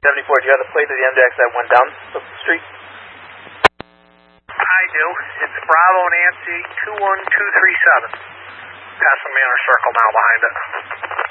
74, do you have the plate of the MDX that went down the street? I do. It's Bravo Nancy 21237. Passing Manor Circle now behind it.